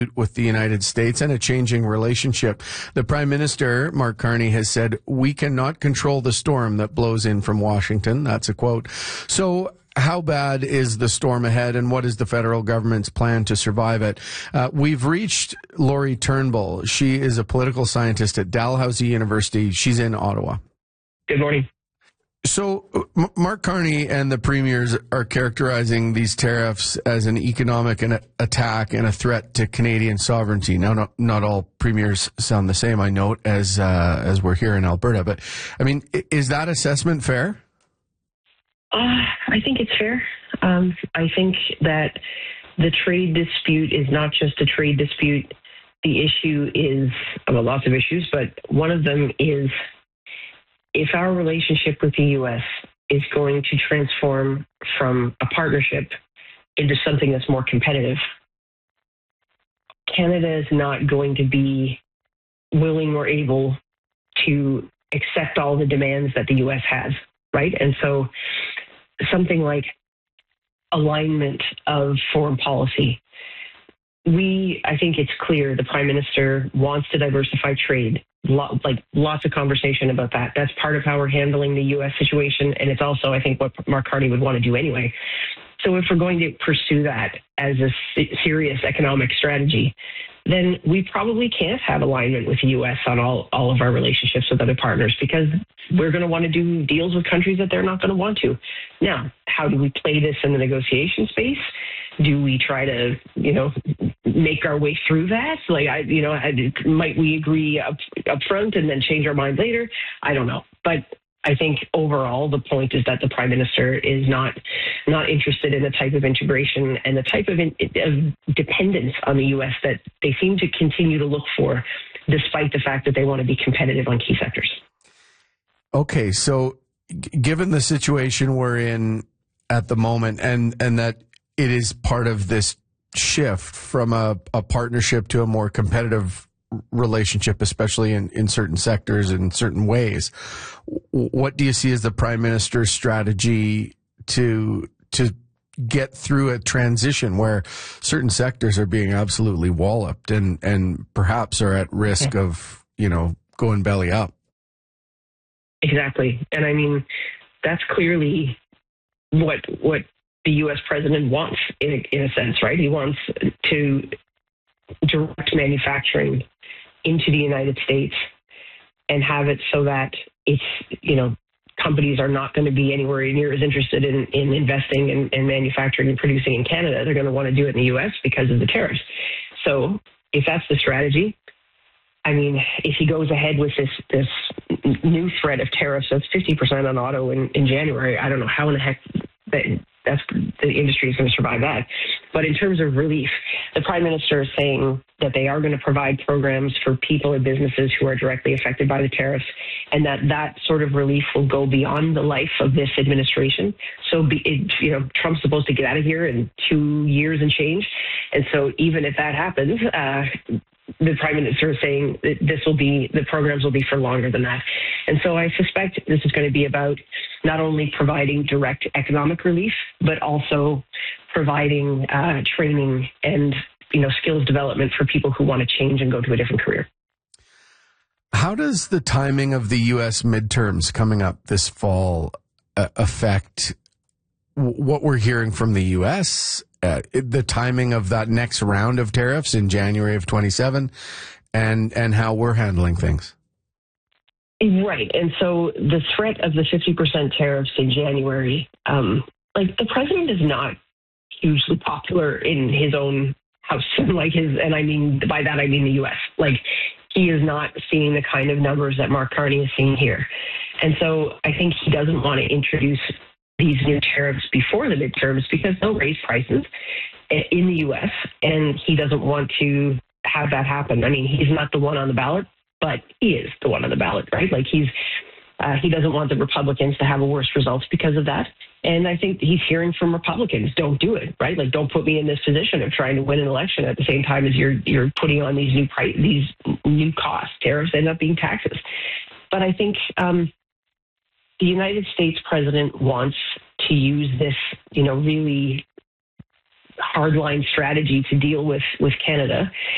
with the United States and a changing relationship. The Prime Minister, Mark Carney, has said, "We cannot control the storm that blows in from Washington." That's a quote. So how bad is the storm ahead, and what is the federal government's plan to survive it? We've reached Lori Turnbull. She is a political scientist at Dalhousie University. She's in Ottawa. Good morning. So Mark Carney and the premiers are characterizing these tariffs as an economic attack and a threat to Canadian sovereignty. Now, not all premiers sound the same, I note, as we're here in Alberta. But, I mean, is that assessment fair? I think it's fair. I think that the trade dispute is not just a trade dispute. The issue is, well, lots of issues, but one of them is, if our relationship with the U.S. is going to transform from a partnership into something that's more competitive, Canada is not going to be willing or able to accept all the demands that the U.S. has, right? And so something like alignment of foreign policy. I think it's clear the Prime Minister wants to diversify trade. Lots of conversation about that. That's part of how we're handling the U.S. situation, and it's also, I think, what Mark Carney would want to do anyway. So if we're going to pursue that as a serious economic strategy, then we probably can't have alignment with the U.S. on all of our relationships with other partners, because we're going to want to do deals with countries that they're not going to want to. Now, how do we play this in the negotiation space? Do we try to, make our way through that? Might we agree up front and then change our mind later? I don't know. But I think overall, the point is that the Prime Minister is not interested in the type of integration and the type of dependence on the U.S. that they seem to continue to look for, despite the fact that they want to be competitive on key sectors. Okay, so given the situation we're in at the moment, and that it is part of this shift from a partnership to a more competitive relationship, especially in certain sectors and certain ways, what do you see as the Prime Minister's strategy to get through a transition where certain sectors are being absolutely walloped and perhaps are at risk of, going belly up? Exactly. And I mean, that's clearly what the U.S. president wants in a sense, right? He wants to direct manufacturing into the United States and have it so that it's, companies are not going to be anywhere near as interested in investing and manufacturing and producing in Canada. They're going to want to do it in the U.S. because of the tariffs. So if that's the strategy, I mean, if he goes ahead with this new threat of tariffs of 50% on auto in January, I don't know how in the heck the industry is going to survive that. But in terms of relief, the Prime Minister is saying that they are going to provide programs for people and businesses who are directly affected by the tariffs, and that sort of relief will go beyond the life of this administration. So, Trump's supposed to get out of here in 2 years and change. And so even if that happens, the Prime Minister is saying that the programs will be for longer than that. And so I suspect this is going to be about not only providing direct economic relief, but also providing training and skills development for people who want to change and go to a different career. How does the timing of the U.S. midterms coming up this fall affect what we're hearing from the U.S., the timing of that next round of tariffs in January of 27, and how we're handling things? Right. And so the threat of the 50% tariffs in January, the president is not hugely popular in his own house. And I mean, by that, I mean the U.S. He is not seeing the kind of numbers that Mark Carney is seeing here. And so I think he doesn't want to introduce these new tariffs before the midterms because they'll raise prices in the U.S., and he doesn't want to have that happen. I mean, he's not the one on the ballot, but he is the one on the ballot, right? He doesn't want the Republicans to have worse results because of that. And I think he's hearing from Republicans, don't do it, right? Don't put me in this position of trying to win an election at the same time as you're putting on these new costs. Tariffs end up being taxes. But I think the United States president wants to use this, really hardline strategy to deal with Canada